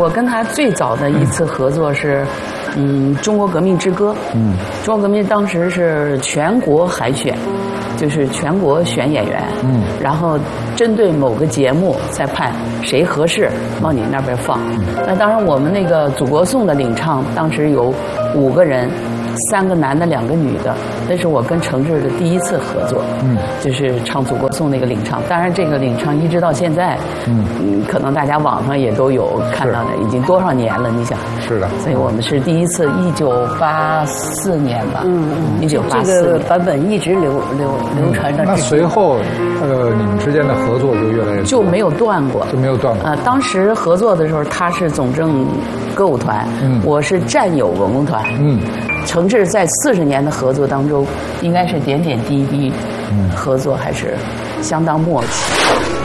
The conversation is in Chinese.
我跟他最早的一次合作是，中国革命之歌。中国革命当时是全国海选，就是全国选演员。然后针对某个节目再判谁合适，往你那边放。那当然，我们那个祖国颂的领唱当时有5个人。3个男的2个女的，那是我跟程志的第一次合作，就是唱祖国颂那个领唱。当然，这个领唱一直到现在，可能大家网上也都有看到的，已经多少年了？你想？ 是的。 所以我们是第一次，1984年吧，1984 这个版本一直流传到。 那随后，你们之间的合作就越来越就没有断过， 就没有断过。 当时合作的时候，他是总政歌舞团，我是战友文工团，程志在40年的合作当中，应该是点点滴滴，合作还是相当默契。